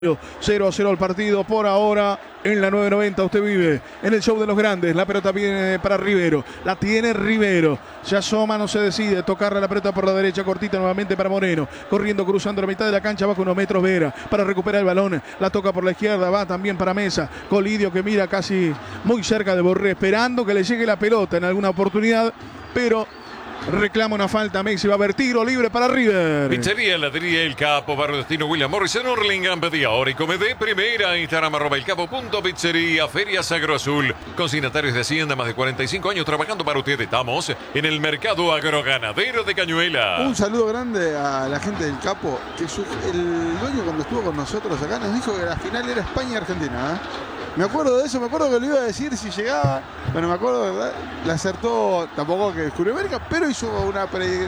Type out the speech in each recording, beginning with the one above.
0-0 el partido por ahora en la 990. Usted vive en el show de los grandes. La pelota viene para Rivero. La tiene Rivero. Se asoma, no se decide. Tocarle la pelota por la derecha, cortita nuevamente para Moreno. Corriendo, cruzando la mitad de la cancha. Bajo unos metros Vera para recuperar el balón. La toca por la izquierda. Va también para Mesa. Colidio que mira casi muy cerca de Borré. Esperando que le llegue la pelota en alguna oportunidad. Pero reclama una falta. Messi va a haber tiro libre para River. Pizzería Heladería El Capo, Barrio Destino William Morris en Hurlingham. Pedí ahora y come de primera. Instagram @elcapo.pizzería. Ferias Agro Azul. Consignatarios de Hacienda, más de 45 años trabajando para usted. Estamos en el mercado agroganadero de Cañuela. Un saludo grande a la gente del Capo, que el dueño cuando estuvo con nosotros acá nos dijo que la final era España-Argentina, Me acuerdo de eso, me acuerdo que lo iba a decir si llegaba. Bueno, me acuerdo, ¿verdad? Le acertó, tampoco que descubrió América, pero hizo una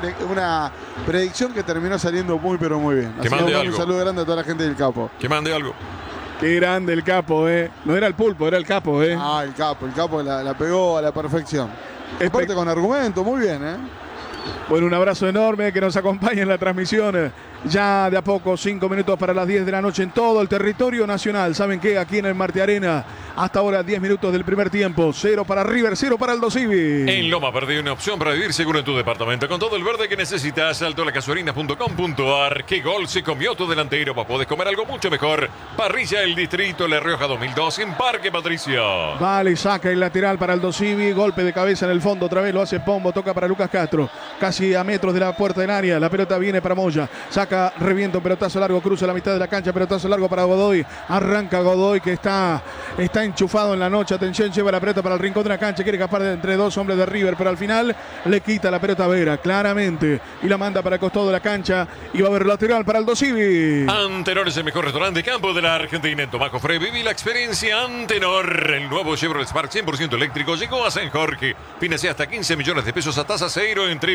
predicción que terminó saliendo muy, pero muy bien. Que mande algo. Un saludo grande a toda la gente del Capo. Que mande algo. Qué grande el Capo, No era el Pulpo, era el Capo, Ah, el Capo la pegó a la perfección. Aparte con argumento, muy bien, Bueno, un abrazo enorme que nos acompaña en la transmisión. Ya de a poco, 5 minutos para las 10 de la noche en todo el territorio nacional. ¿Saben qué? Aquí en el Marte Arena, hasta ahora 10 minutos del primer tiempo. 0 para River, 0 para Aldo Civi. En Loma Verde hay una opción para vivir seguro en tu departamento. Con todo el verde que necesitas, saltolacasuarina.com.ar. ¿Qué gol se comió tu delantero? Vos podés comer algo mucho mejor. Parrilla El Distrito, La Rioja 2002 en Parque Patricio. Vale, saca el lateral para Aldo Civi. Golpe de cabeza en el fondo, otra vez lo hace Pombo. Toca para Lucas Castro, casi a metros de la puerta del área. La pelota viene para Moya. Saca, revienta un pelotazo largo, cruza la mitad de la cancha, pelotazo largo para Godoy. Arranca Godoy que está enchufado en la noche. Atención, lleva la pelota para el rincón de la cancha. Quiere escapar de entre dos hombres de River, pero al final le quita la pelota a Vera, claramente. Y la manda para el costado de la cancha. Y va a haber lateral para Aldo Civi. Antenor es el mejor restaurante de campo de la Argentina. En Tomaco Frey viví la experiencia Antenor. El nuevo Chevrolet Spark 100% eléctrico llegó a San Jorge. Financia hasta 15 millones de pesos a tasa cero en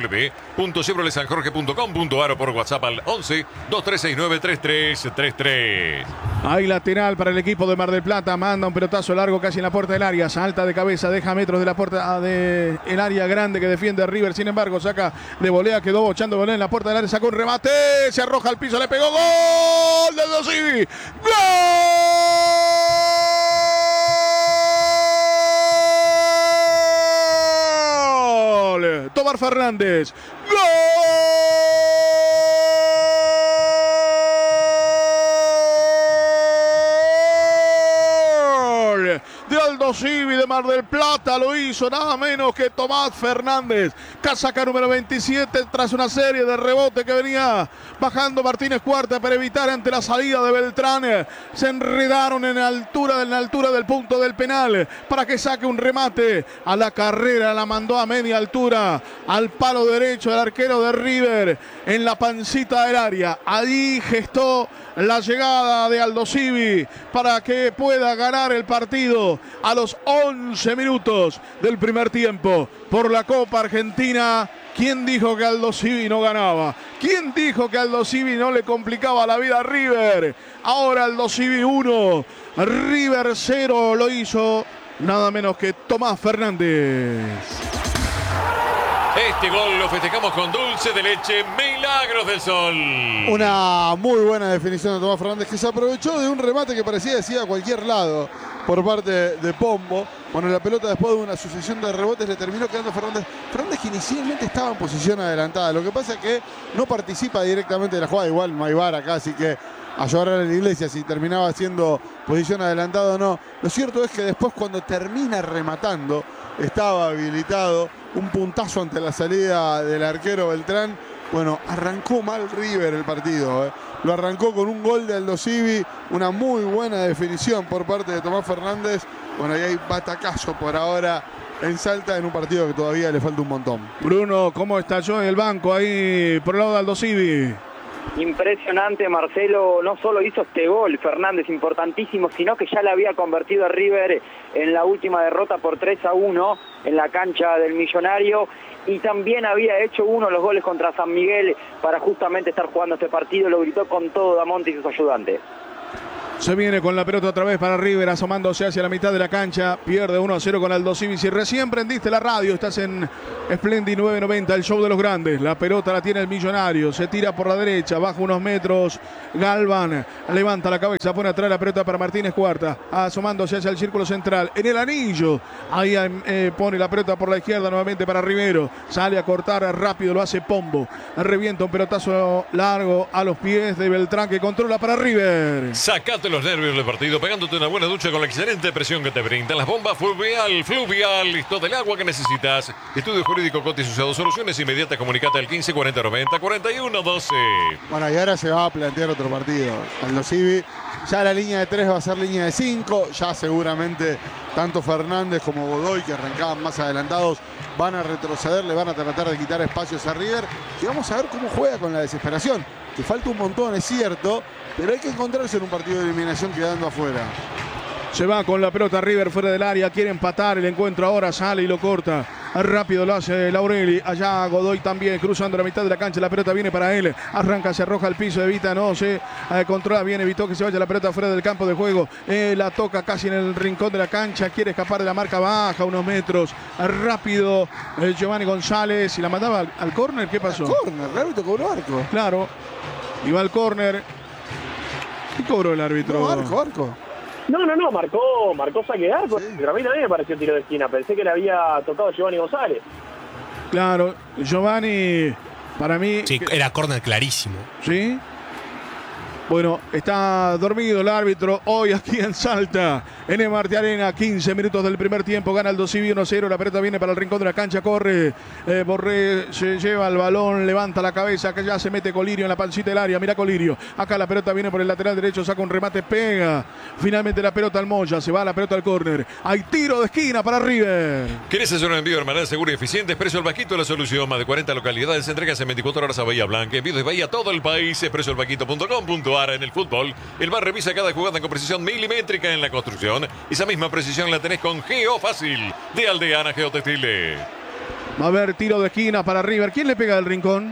www.chevroletsanjorge.com.ar o por WhatsApp al 11-2369-3333. Hay lateral para el equipo de Mar del Plata. Manda un pelotazo largo casi en la puerta del área. Salta de cabeza, deja metros de la puerta del área grande que defiende River. Sin embargo, saca de volea, quedó bochando volea en la puerta del área. Sacó un remate, se arroja al piso, le pegó. ¡Gol de Aldo Civi! ¡Gol! Tomás Fernández. ¡Gol! De Aldo Civi de Mar del Plata, lo hizo nada menos que Tomás Fernández, casaca número 27, tras una serie de rebotes que venía bajando Martínez Cuarta para evitar ante la salida de Beltrán. Se enredaron en la altura del punto del penal para que saque un remate a la carrera, la mandó a media altura al palo derecho del arquero de River en la pancita del área. Ahí gestó la llegada de Aldo Civi para que pueda ganar el partido a los 11 minutos del primer tiempo por la Copa Argentina. ¿Quién dijo que Aldo Civi no ganaba? ¿Quién dijo que Aldo Civi no le complicaba la vida a River? Ahora Aldo Civi 1, River 0, lo hizo nada menos que Tomás Fernández. Este gol lo festejamos con dulce de leche Milagros del Sol. Una muy buena definición de Tomás Fernández, que se aprovechó de un remate que parecía decir a cualquier lado por parte de Pombo. Bueno, la pelota después de una sucesión de rebotes le terminó quedando Fernández. Fernández que inicialmente estaba en posición adelantada. Lo que pasa es que no participa directamente de la jugada. Igual no hay VAR acá, así que a llorar en la iglesia si terminaba siendo posición adelantada o no. Lo cierto es que después cuando termina rematando estaba habilitado. Un puntazo ante la salida del arquero Beltrán. Bueno, arrancó mal River el partido. Lo arrancó con un gol de Aldo Civi. Una muy buena definición por parte de Tomás Fernández. Bueno, y hay batacazo por ahora en Salta en un partido que todavía le falta un montón. Bruno, ¿cómo estalló en el banco ahí por el lado de Aldo Civi? Impresionante, Marcelo, no solo hizo este gol, Fernández, importantísimo, sino que ya le había convertido a River en la última derrota por 3-1 en la cancha del Millonario, y también había hecho uno de los goles contra San Miguel para justamente estar jugando este partido. Lo gritó con todo Damonte y sus ayudantes. Se viene con la pelota otra vez para River, asomándose hacia la mitad de la cancha. Pierde 1-0 con Aldo Civi. Si recién prendiste la radio, estás en Splendid 990, el show de los grandes. La pelota la tiene el Millonario. Se tira por la derecha, baja unos metros. Galván levanta la cabeza, pone atrás la pelota para Martínez Cuarta. Asomándose hacia el círculo central. En el anillo, ahí pone la pelota por la izquierda nuevamente para Rivero. Sale a cortar rápido, lo hace Pombo. Revienta un pelotazo largo a los pies de Beltrán, que controla para River. Sacate los nervios del partido pegándote una buena ducha con la excelente presión que te brindan las bombas Fluvial, listo del agua que necesitas. Estudio Jurídico Coti Asociados, soluciones inmediatas. Comunicate al 15 40 90 41 12. Bueno, y ahora se va a plantear otro partido. Aldo Civi, ya la línea de 3 va a ser línea de 5. Ya seguramente tanto Fernández como Godoy, que arrancaban más adelantados, van a retroceder, le van a tratar de quitar espacios a River. Y vamos a ver cómo juega con la desesperación. Que falta un montón, es cierto, pero hay que encontrarse en un partido de eliminación quedando afuera. Se va con la pelota River fuera del área, quiere empatar el encuentro ahora, sale y lo corta. Rápido lo hace Laureli, allá Godoy también, cruzando la mitad de la cancha, la pelota viene para él, arranca, se arroja al piso, evita, no se controla bien, evitó que se vaya la pelota fuera del campo de juego, la toca casi en el rincón de la cancha, quiere escapar de la marca baja, unos metros, rápido Giovanni González, y la mandaba al córner, ¿qué pasó? Córner, el árbitro cobró arco. Claro, iba al córner. ¿Qué cobró el árbitro? No, arco. No, marcó saque de arco. Sí. Pero a mí también me pareció tiro de esquina. Pensé que le había tocado Giovanni González. Claro, Giovanni, para mí... Sí, era córner clarísimo. ¿Sí? Bueno, está dormido el árbitro hoy aquí en Salta, en el Marte Arena. 15 minutos del primer tiempo, gana Aldo Civi 1-0. La pelota viene para el rincón de la cancha, corre Borré, se lleva el balón, levanta la cabeza, que ya se mete Colirio en la pancita del área. Mira Colirio, acá la pelota viene por el lateral derecho, saca un remate, pega finalmente la pelota al Moya, se va la pelota al córner. Hay tiro de esquina para River. ¿Querés hacer un envío de manera segura y eficiente? Expreso El Vaquito, la solución. Más de 40 localidades, entregas en 24 horas a Bahía Blanca. Envíos de Bahía a todo el país. expresoelvaquito.com.ar. En el fútbol, el VAR revisa cada jugada con precisión milimétrica. En la construcción, esa misma precisión la tenés con Geo Fácil de Aldeana Geotextiles. Va a haber tiro de esquina para River. ¿Quién le pega del rincón?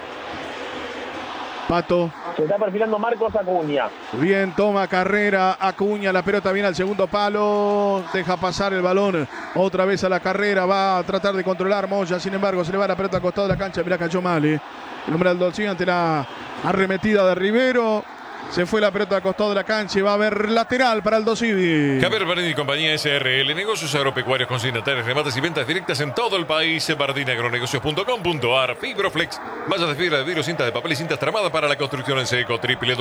Pato. Se está perfilando Marcos Acuña. Bien, toma carrera Acuña, la pelota viene al segundo palo, deja pasar el balón otra vez a la carrera, va a tratar de controlar Moya, sin embargo se le va la pelota al costado de la cancha, mirá, cayó mal, el hombre del Dolce ante la arremetida de Rivero. Se fue la pelota al costado de la cancha y va a haber lateral para Aldo Civi. Javier Bardini y compañía SRL, negocios agropecuarios, consignatarios, remates y ventas directas en todo el país. bardiniagronegocios.com.ar. Fibroflex, mallas de fibra de vidrio, cintas de papel y cintas tramadas para la construcción en seco.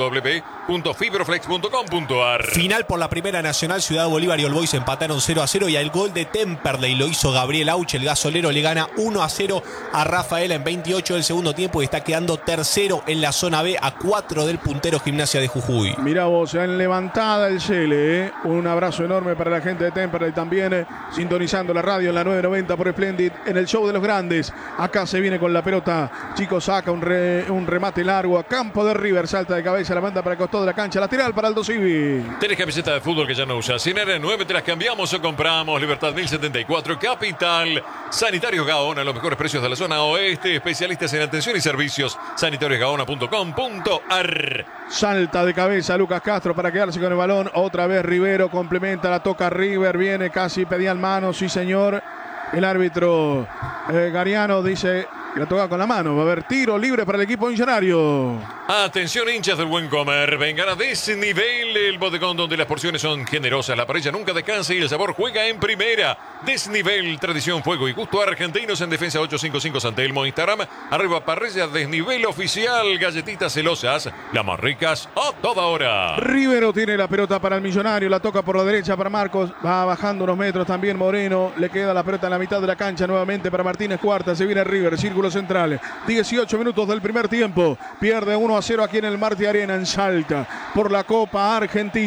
www.fibroflex.com.ar. Final por la Primera Nacional, Ciudad Bolívar y All Boys empataron 0-0 y el gol de Temperley lo hizo Gabriel Auch. El gasolero le gana 1-0 a Rafaela en 28 del segundo tiempo y está quedando tercero en la zona B a 4 del puntero Gimnasia de Jujuy. Mirá vos, en levantada el Cele, Un abrazo enorme para la gente de Temperley también, sintonizando la radio en la 990 por Splendid, en el show de los grandes. Acá se viene con la pelota, Chico saca un remate largo a campo de River, salta de cabeza, la manda para el costado de la cancha, lateral para Aldo Civi. ¿Tenés camiseta de fútbol que ya no usas? Sin R9 te las cambiamos o compramos. Libertad 1074, Capital. Sanitarios Gaona, los mejores precios de la zona oeste. Especialistas en atención y servicios. sanitariosgaona.com.ar. Salta de cabeza Lucas Castro para quedarse con el balón. Otra vez Rivero complementa, la toca River. Viene casi, pedían mano, sí señor. El árbitro Gariano dice que la toca con la mano. Va a haber tiro libre para el equipo millonario. Atención, hinchas del buen comer. Vengan a Desnivel, el bodegón donde las porciones son generosas, la parrilla nunca descansa y el sabor juega en primera. Desnivel, tradición, fuego y gusto argentinos. En Defensa 855 San Telmo. Instagram, arriba parrilla Desnivel oficial. Galletitas celosas, las más ricas a toda hora. Rivero tiene la pelota para el millonario. La toca por la derecha para Marcos. Va bajando unos metros también Moreno. Le queda la pelota en la mitad de la cancha nuevamente para Martínez Cuarta. Se viene River, círculo central. 18 minutos del primer tiempo. Pierde 1-0 aquí en el Marte Arena en Salta por la Copa Argentina.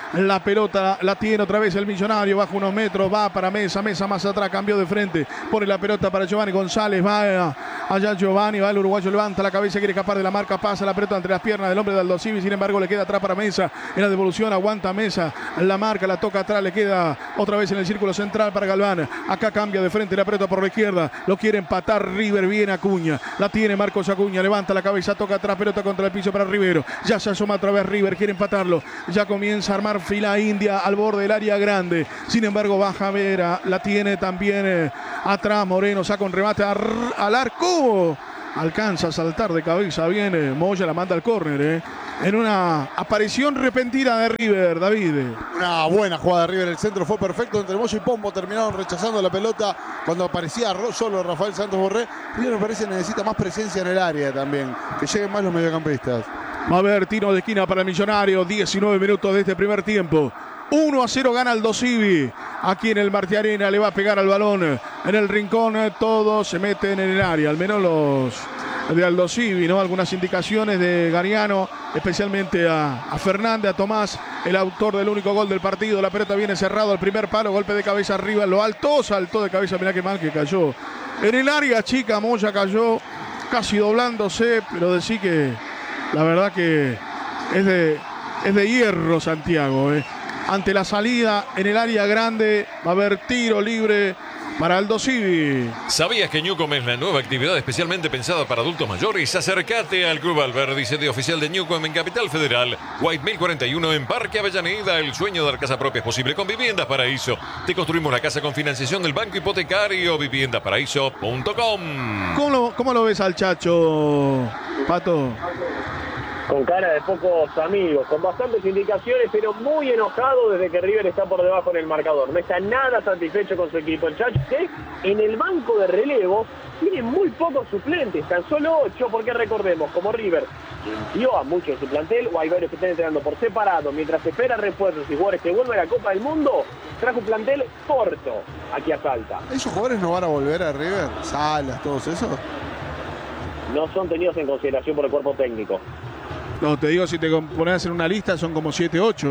La pelota la tiene otra vez el Millonario. Baja unos metros, va para Mesa. Mesa más atrás, cambió de frente. Pone la pelota para Giovanni González. Va allá Giovanni, va el uruguayo, levanta la cabeza, quiere escapar de la marca. Pasa la pelota entre las piernas del hombre de Aldosivi. Sin embargo, le queda atrás para Mesa. En la devolución aguanta Mesa. La marca, la toca atrás, le queda otra vez en el círculo central para Galván. Acá cambia de frente la pelota por la izquierda. Lo quiere empatar River, viene Acuña. La tiene Marcos Acuña, levanta la cabeza, toca atrás, pelota contra el piso para Rivero. Ya se asoma otra vez River, quiere empatarlo. Ya comienza a armar fila india al borde del área grande. Sin embargo, baja Vera, la tiene también atrás Moreno, saca un remate al arco. Alcanza a saltar de cabeza, viene Moya, la manda al córner, en una aparición repentina de River, David. Una buena jugada de River, el centro fue perfecto entre Moya y Pombo, terminaron rechazando la pelota cuando aparecía solo Rafael Santos Borré. River me parece que necesita más presencia en el área también, que lleguen más los mediocampistas. Va a haber tiro de esquina para el Millonario, 19 minutos de este primer tiempo. 1-0 gana Aldosivi. Aquí en el Martí Arena le va a pegar al balón. En el rincón todos se meten en el área, al menos los de Aldosivi, ¿no? Algunas indicaciones de Gariano, especialmente a Fernández, a Tomás, el autor del único gol del partido. La pelota viene cerrado al primer palo, golpe de cabeza arriba, lo alto, saltó de cabeza, mirá qué mal que cayó. En el área chica, Moya cayó casi doblándose, pero decí que la verdad que es de hierro Santiago, Ante la salida en el área grande va a haber tiro libre para Aldosivi. ¿Sabías que Newcom es la nueva actividad especialmente pensada para adultos mayores? Acércate al Club Alberdi, sede oficial de Newcom en Capital Federal. White 1041 en Parque Avellaneda. El sueño de dar casa propia es posible con Viviendas Paraíso. Te construimos la casa con financiación del Banco Hipotecario. Viviendasparaíso.com. ¿Cómo lo ves al Chacho, Pato? Con cara de pocos amigos, con bastantes indicaciones, pero muy enojado desde que River está por debajo en el marcador. No está nada satisfecho con su equipo. El Chacho, que en el banco de relevo tiene muy pocos suplentes, tan solo 8, porque recordemos, como River dio a muchos de su plantel, o hay varios que están entrenando por separado, mientras espera refuerzos y jugadores que vuelven a la Copa del Mundo, trajo un plantel corto aquí a Salta. ¿Esos jugadores no van a volver a River? Salas, todos esos. No son tenidos en consideración por el cuerpo técnico. No, te digo, si te pones a hacer una lista, son como 7, 8,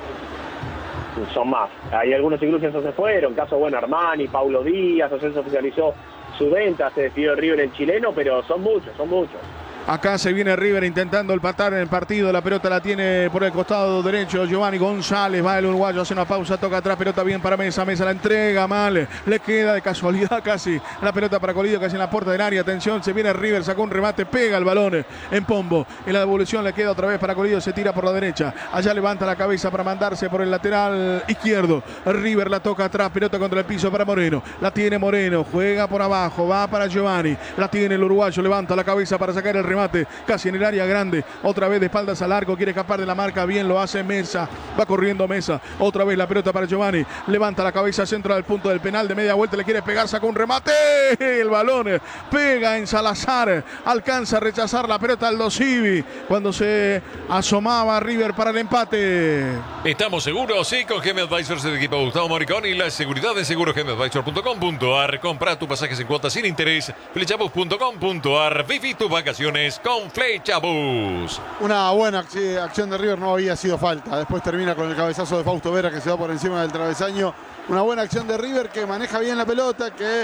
Son más. Hay algunos incluso que se fueron. Caso, bueno, Armani, Paulo Díaz, se oficializó su venta, se despidió River el chileno, pero son muchos. Acá se viene River intentando empatar en el partido. La pelota la tiene por el costado derecho Giovanni González. Va el uruguayo, hace una pausa, toca atrás. Pelota bien para Mesa. Mesa la entrega mal. Le queda de casualidad casi la pelota para Colidio, casi en la puerta del área. Atención, se viene River, sacó un remate, pega el balón en Pombo. En la devolución le queda otra vez para Colidio, se tira por la derecha. Allá levanta la cabeza para mandarse por el lateral izquierdo. River la toca atrás, pelota contra el piso para Moreno. La tiene Moreno, juega por abajo, va para Giovanni. La tiene el uruguayo, levanta la cabeza para sacar el remate, casi en el área grande, otra vez de espaldas al arco, quiere escapar de la marca, bien lo hace Mesa, va corriendo Mesa, otra vez la pelota para Giovanni, levanta la cabeza, centro al punto del penal, de media vuelta le quiere pegar, saca un remate, el balón pega en Salazar, alcanza a rechazar la pelota Aldosivi, cuando se asomaba River para el empate. ¿Estamos seguros? Sí, con GM Advisors del equipo Gustavo Moricón y la seguridad de segurosgmadvisor.com.ar. Compra tus pasajes en cuotas sin interés. Flechabus.com.ar. Viví tus vacaciones con Flechabus. Una buena acción de River, no había sido falta. Después termina con el cabezazo de Fausto Vera que se va por encima del travesaño. Una buena acción de River que maneja bien la pelota, que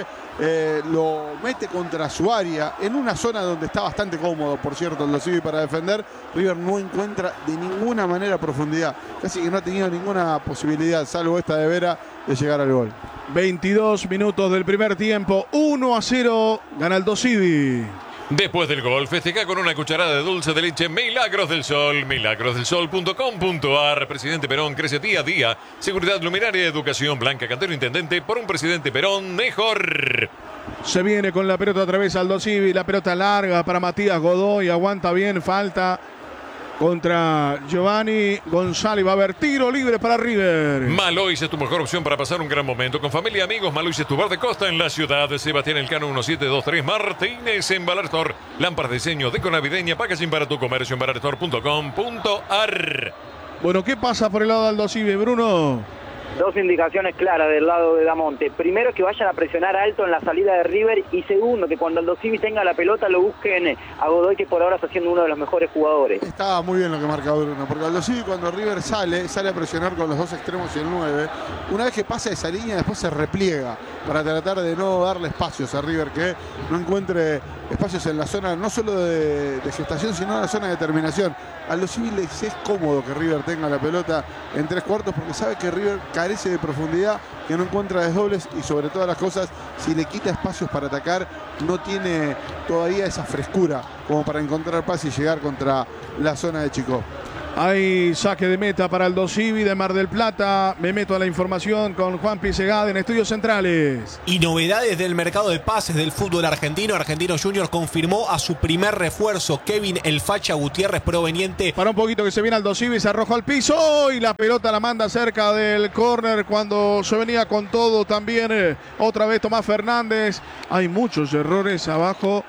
lo mete contra su área en una zona donde está bastante cómodo, por cierto, el Aldosivi para defender. River no encuentra de ninguna manera profundidad. Casi que no ha tenido ninguna posibilidad, salvo esta de Vera, de llegar al gol. 22 minutos del primer tiempo, 1-0, gana Aldosivi. Después del gol, festeja con una cucharada de dulce de leche Milagros del Sol. Milagrosdelsol.com.ar. Presidente Perón crece día a día. Seguridad, luminaria, educación. Blanca Cantero, intendente. Por un presidente Perón mejor. Se viene con la pelota otra vez Aldosivi. La pelota larga para Matías Godoy. Aguanta bien, falta contra Giovanni González. Va a haber tiro libre para River. Malois es tu mejor opción para pasar un gran momento. Con familia y amigos, Malois es tu bar de costa en la ciudad. Sebastián Elcano 1723 Martínez en Balartor. Lámparas de diseño, deco navideña, packaging para tu comercio en balartor.com.ar. Bueno, ¿qué pasa por el lado de Aldosivi, Bruno? Dos indicaciones claras del lado de Damonte. Primero, que vayan a presionar alto en la salida de River. Y segundo, que cuando Aldo Civi tenga la pelota lo busquen a Godoy, que por ahora está siendo uno de los mejores jugadores. Estaba muy bien lo que marca Bruno, porque Aldo Civi cuando River sale a presionar con los dos extremos y el 9. Una vez que pasa esa línea, después se repliega para tratar de no darle espacios a River, que no encuentre espacios en la zona, no solo de gestación, sino en la zona de terminación. Aldo Civi les es cómodo que River tenga la pelota en 3/4 porque sabe que River carece de profundidad, que no encuentra desdobles y sobre todas las cosas, si le quita espacios para atacar, no tiene todavía esa frescura como para encontrar paz y llegar contra la zona de Chico. Hay saque de meta para Aldo Civi de Mar del Plata. Me meto a la información con Juan Pisegada en Estudios Centrales. Y novedades del mercado de pases del fútbol argentino. Argentinos Juniors confirmó a su primer refuerzo, Kevin El Facha Gutiérrez, proveniente. Para un poquito que se viene Aldo Civi, se arrojó al piso y la pelota la manda cerca del córner cuando se venía con todo también. Otra vez Tomás Fernández. Hay muchos errores abajo.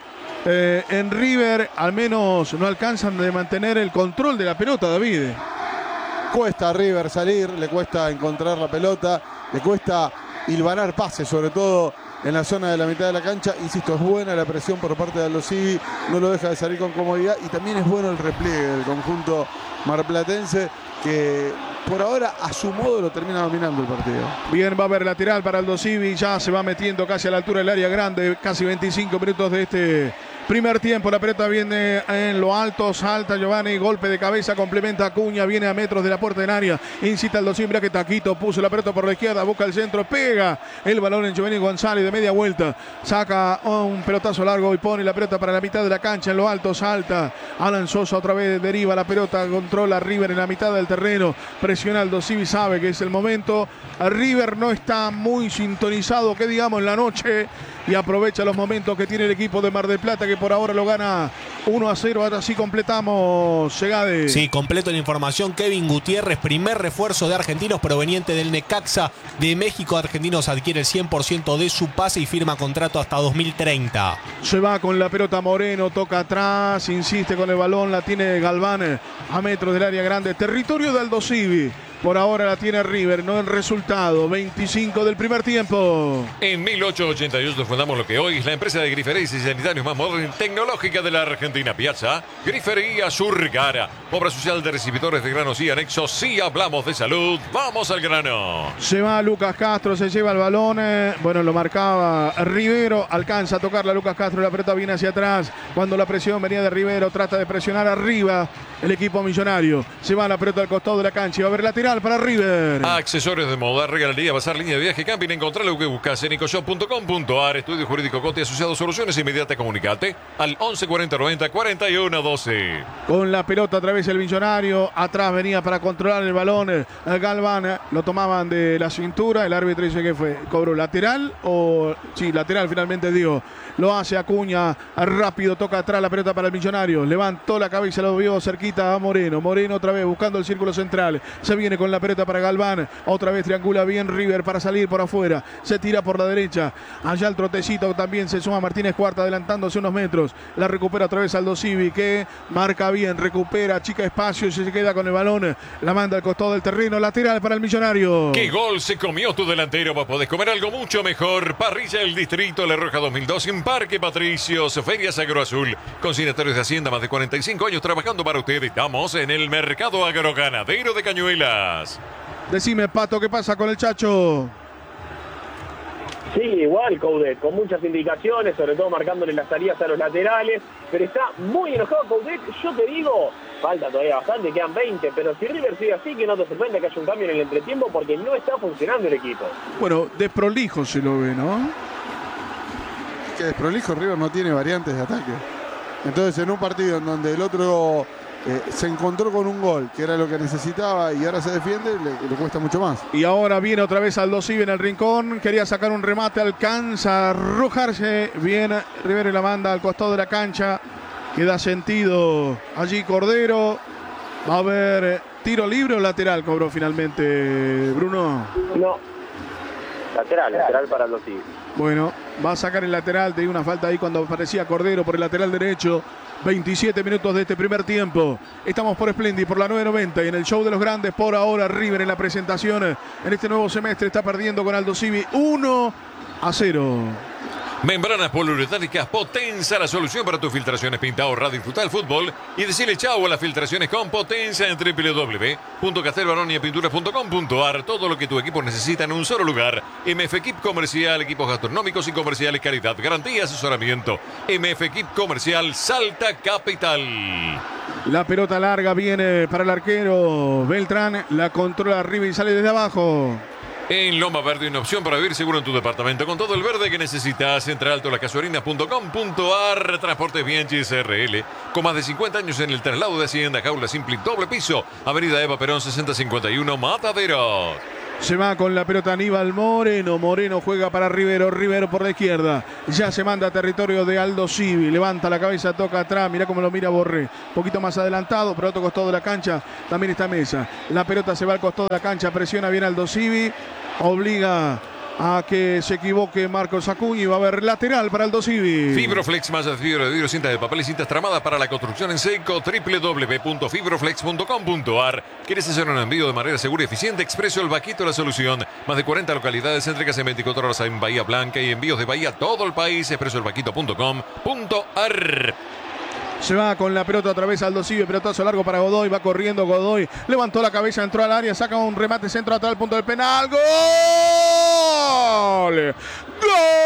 En River al menos no alcanzan de mantener el control de la pelota, David. Cuesta a River salir, le cuesta encontrar la pelota, le cuesta hilvanar pases, sobre todo en la zona de la mitad de la cancha. Insisto, es buena la presión por parte de Aldo Civi, no lo deja de salir con comodidad y también es bueno el repliegue del conjunto marplatense, que por ahora a su modo lo termina dominando el partido. Bien, va a haber lateral para Aldo Civi, ya se va metiendo casi a la altura del área grande, casi 25 minutos de este primer tiempo. La pelota viene en lo alto, salta Giovanni, golpe de cabeza, complementa Acuña, viene a metros de la puerta en área, incita Aldo Civi, mira que Taquito puso la pelota por la izquierda, busca el centro, pega el balón en Giovanni González de media vuelta, saca un pelotazo largo y pone la pelota para la mitad de la cancha, en lo alto salta Alan Sosa, otra vez deriva la pelota, controla River en la mitad del terreno, presiona Aldo Civi, sabe que es el momento. River no está muy sintonizado, que digamos, en la noche, y aprovecha los momentos que tiene el equipo de Mar del Plata, que por ahora lo gana 1-0. Ahora sí completamos, Segade. Sí, completo la información. Kevin Gutiérrez, primer refuerzo de Argentinos proveniente del Necaxa de México. Argentinos adquiere el 100% de su pase y firma contrato hasta 2030. Se va con la pelota Moreno, toca atrás, insiste con el balón, la tiene Galván a metros del área grande. Territorio de Aldo Civi. Por ahora la tiene River, no el resultado. 25 del primer tiempo. En 1888 fundamos lo que hoy es la empresa de griferías y sanitarios más moderna y tecnológica de la Argentina. Piazza, Grifería Surgara. Obra social de recibidores de granos y anexos. Si hablamos de salud, vamos al grano. Se va Lucas Castro, se lleva el balón. Bueno, lo marcaba Rivero. Alcanza a tocarla Lucas Castro. La pelota viene hacia atrás. Cuando la presión venía de Rivero, trata de presionar arriba el equipo millonario. Se va la pelota al costado de la cancha y va a haber lateral para River. Accesorios de moda, regalería, bazar, línea de viaje, camping. Encontrá lo que buscas en ecoshop.com.ar. Estudio Jurídico Cote Asociados Soluciones. Inmediata, comunicate al 11 40 90 41 12. Con la pelota a través del millonario. Atrás venía para controlar el balón Galván. Lo tomaban de la cintura. El árbitro dice que fue. ¿Cobró lateral? O sí, lateral finalmente dio. Lo hace Acuña. Rápido toca atrás la pelota para el millonario. Levantó la cabeza, lo vio cerquita a Moreno. Moreno otra vez buscando el círculo central. Se viene con la pelota para Galván. Otra vez triangula bien River para salir por afuera. Se tira por la derecha. Allá el trotecito también se suma Martínez Cuarta adelantándose unos metros. La recupera otra vez Aldo Civi, que marca bien, recupera, chica espacio y se queda con el balón. La manda al costado del terreno. Lateral para el millonario. ¿Qué gol se comió tu delantero? Podés comer algo mucho mejor. Parrilla del Distrito La Roja 2002 en Parque Patricios. Ferias Agroazul. Consignatarios de Hacienda, más de 45 años trabajando para ustedes. Estamos en el mercado agroganadero de Cañuelas. Decime, Pato, ¿qué pasa con el Chacho? Sí, igual Coudet, con muchas indicaciones, sobre todo marcándole las salidas a los laterales, pero está muy enojado Coudet. Yo te digo, falta todavía bastante, quedan 20, pero si River sigue así, que no te sorprende que haya un cambio en el entretiempo porque no está funcionando el equipo. Bueno, desprolijo se lo ve, ¿no? Que desprolijo, River no tiene variantes de ataque. Entonces, en un partido en donde el otro se encontró con un gol, que era lo que necesitaba, y ahora se defiende, le cuesta mucho más. Y ahora viene otra vez Aldo Civi en el rincón. Quería sacar un remate, alcanza a arrojarse. Bien, Rivero la manda al costado de la cancha. Queda sentido allí Cordero. Va a haber tiro libre o lateral, cobró finalmente Bruno. No. Lateral para Aldo Civi. Bueno, va a sacar el lateral. Tenía una falta ahí cuando aparecía Cordero por el lateral derecho. 27 minutos de este primer tiempo. Estamos por Splendid, por la 990 y en el show de los grandes. Por ahora River en la presentación en este nuevo semestre está perdiendo con Aldo Civi 1-0. Membranas poliuretánicas Potenza, la solución para tus filtraciones. Pinta, ahorra, disfruta el fútbol y decirle chau a las filtraciones con Potenza en www.castelbaroniapinturas.com.ar. Todo lo que tu equipo necesita en un solo lugar. MF Equip Comercial, equipos gastronómicos y comerciales, calidad, garantía, asesoramiento. MF Equip Comercial, Salta Capital. La pelota larga viene para el arquero Beltrán. La controla arriba y sale desde abajo. En Loma Verde, una opción para vivir seguro en tu departamento con todo el verde que necesitas. Entra altolascasuarinas.com.ar. Transportes Bianchis RL, con más de 50 años en el traslado de Hacienda, jaula simple doble piso, Avenida Eva Perón 6051, Mataderos. Se va con la pelota Aníbal Moreno. Moreno juega para Rivero. Rivero por la izquierda. Ya se manda a territorio de Aldo Civi. Levanta la cabeza, toca atrás. Mirá cómo lo mira Borré. Un poquito más adelantado, pero otro costado de la cancha. También está Mesa. La pelota se va al costado de la cancha. Presiona bien Aldo Civi. Obliga a que se equivoque Marcos Acuña y va a haber lateral para Aldo Civi. Fibroflex, más de fibra de vidrio, cintas de papel y cintas tramadas para la construcción en seco. www.fibroflex.com.ar. ¿Quieres hacer un envío de manera segura y eficiente? Expreso El Vaquito, la solución. Más de 40 localidades, entregas en 24 horas en Bahía Blanca y envíos de Bahía a todo el país. expresoelvaquito.com.ar. Se va con la pelota otra vez Aldo Civi, pelotazo largo para Godoy, va corriendo Godoy, levantó la cabeza, entró al área, saca un remate centro atrás del punto del penal. ¡Gol! ¡Gol!